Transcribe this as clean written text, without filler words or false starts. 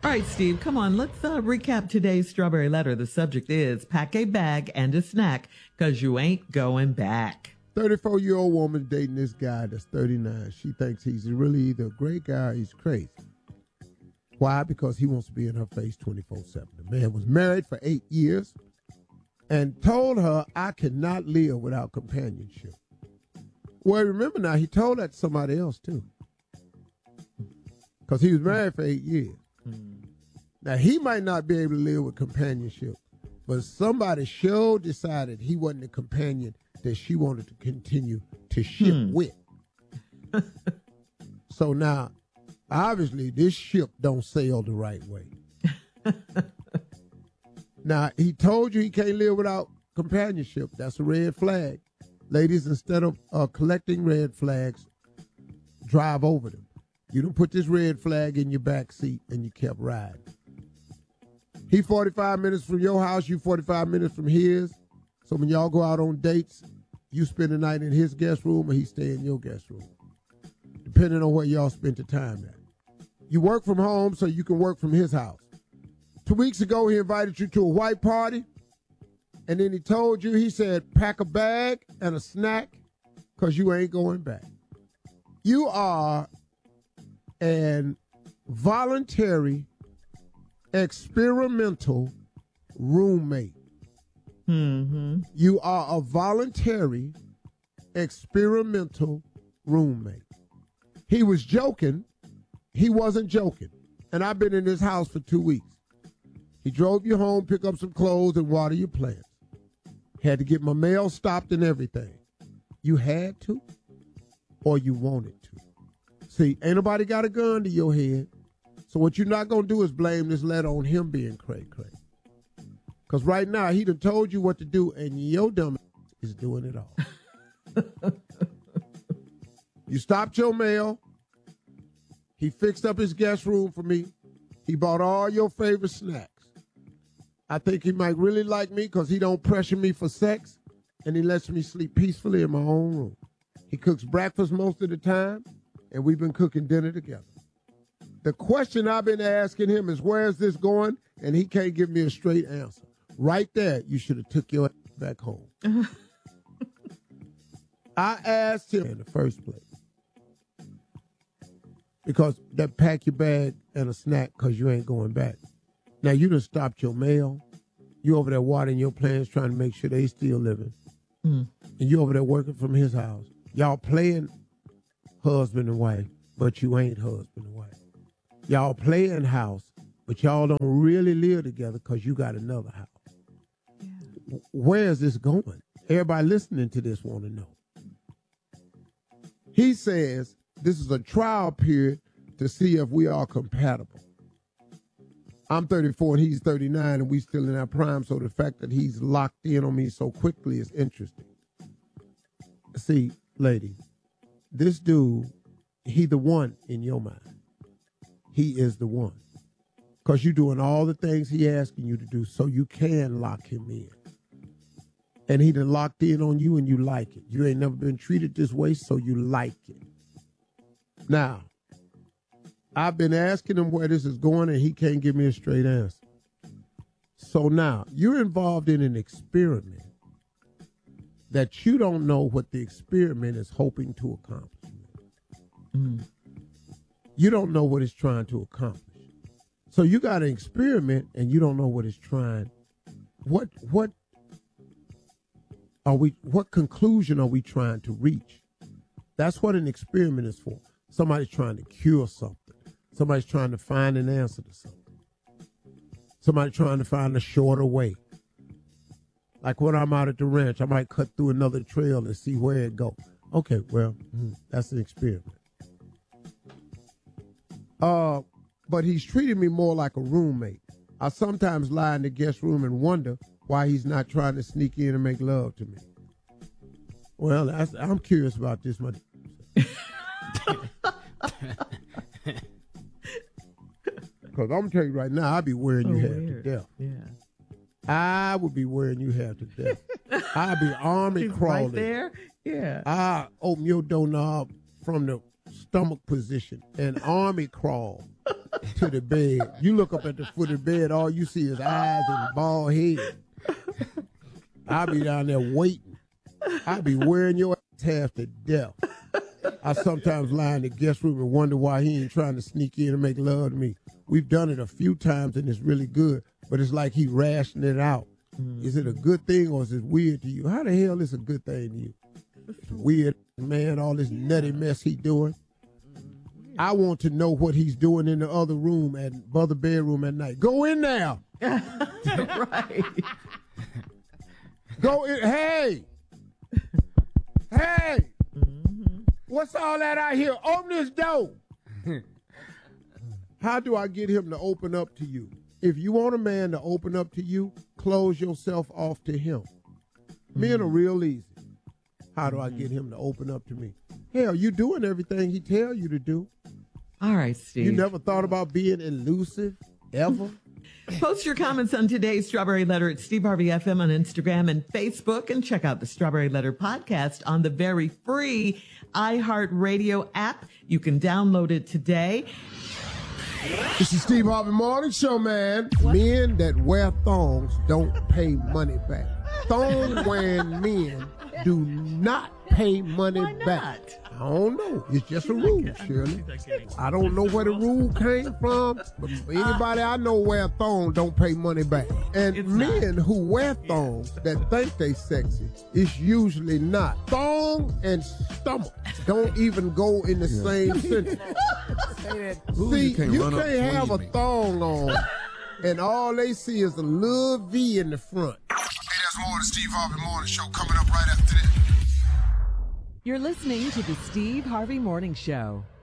All right, Steve, come on. Let's recap today's Strawberry Letter. The subject is pack a bag and a snack because you ain't going back. 34-year-old woman dating this guy that's 39. She thinks he's really either a great guy or he's crazy. Why? Because he wants to be in her face 24/7. The man was married for 8 years and told her, I cannot live without companionship. Well, remember now, he told that to somebody else, too. Because he was married for 8 years. Now, he might not be able to live with companionship, but somebody sure decided he wasn't the companion that she wanted to continue to ship with. So now, obviously, this ship don't sail the right way. Now, he told you he can't live without companionship. That's a red flag. Ladies, instead of collecting red flags, drive over them. You don't put this red flag in your back seat and you kept riding. He 45 minutes from your house, you 45 minutes from his. So when y'all go out on dates, you spend the night in his guest room or he stay in your guest room, depending on where y'all spent the time at. You work from home so you can work from his house. 2 weeks ago, he invited you to a white party, and then he told you, he said, pack a bag and a snack because you ain't going back. You are an voluntary, experimental roommate. Mm-hmm. You are a voluntary, experimental roommate. He was joking. He wasn't joking. And I've been in this house for 2 weeks. He drove you home, pick up some clothes, and water your plants. Had to get my mail stopped and everything. You had to, or you wanted to. See, ain't nobody got a gun to your head. So what you're not going to do is blame this letter on him being cray-cray. Because right now, he done told you what to do, and your dumb is doing it all. You stopped your mail. He fixed up his guest room for me. He bought all your favorite snacks. I think he might really like me because he don't pressure me for sex, and he lets me sleep peacefully in my own room. He cooks breakfast most of the time, and we've been cooking dinner together. The question I've been asking him is, where's this going? And he can't give me a straight answer. Right there, you should have took your ass back home. I asked him in the first place, because that pack your bag and a snack because you ain't going back. Now, you done stopped your mail. You over there watering your plants trying to make sure they still living. And you over there working from his house. Y'all playing husband and wife, but you ain't husband and wife. Y'all playing house, but y'all don't really live together because you got another house. Yeah. Where is this going? Everybody listening to this want to know. He says this is a trial period to see if we are compatible. I'm 34 and he's 39 and we still in our prime, so the fact that he's locked in on me so quickly is interesting. See, lady, this dude, he the one in your mind. He is the one. Because you're doing all the things he asking you to do so you can lock him in. And he done locked in on you and you like it. You ain't never been treated this way, so you like it. Now, I've been asking him where this is going, and he can't give me a straight answer. So now, you're involved in an experiment that you don't know what the experiment is hoping to accomplish. You don't know what it's trying to accomplish. So you got an experiment, and you don't know what it's trying. What conclusion are we trying to reach? That's what an experiment is for. Somebody's trying to cure something. Somebody's trying to find an answer to something. Somebody's trying to find a shorter way. Like when I'm out at the ranch, I might cut through another trail and see where it goes. Okay, well, that's an experiment. But he's treating me more like a roommate. I sometimes lie in the guest room and wonder why he's not trying to sneak in and make love to me. Well, I'm curious about this. Because I'm telling you right now, I'd be wearing you half to death. Yeah. I would be wearing you half to death. I'd be army crawling. Right there? Yeah. I open your doorknob from the stomach position and army crawl to the bed. You look up at the foot of the bed, all you see is eyes and bald head. I'll be down there waiting. I'll be wearing your ass half to death. I sometimes lie in the guest room and wonder why he ain't trying to sneak in and make love to me. We've done it a few times and it's really good, but it's like he rationing it out. Is it a good thing or is it weird to you? How the hell is it a good thing to you? It's weird, man, all this nutty mess he doing. I want to know what he's doing in the other room and other bedroom at night. Go in there. Right. Go in. Hey. Hey. What's all that out here? Open this door. How do I get him to open up to you? If you want a man to open up to you, close yourself off to him. Men are real easy. How do I get him to open up to me? Hell, you doing everything he tell you to do. All right, Steve. You never thought about being elusive, ever? Post your comments on today's Strawberry Letter at Steve Harvey FM on Instagram and Facebook, and check out the Strawberry Letter podcast on the very free iHeartRadio app. You can download it today. This is Steve Harvey Morning Show, man. Men that wear thongs don't pay money back. Thong-wearing men do not pay money back. I don't know. It's just a rule, Shirley. I don't know where the rule came from, but anybody I know wear thongs don't pay money back. And men who wear thongs that think they sexy, it's usually not. Thong and stomach don't even go in the same sentence. See, you can't have a thong on, and all they see is a little V in the front. Hey, there's more of the Steve Harvey Morning Show coming up right after this. You're listening to the Steve Harvey Morning Show.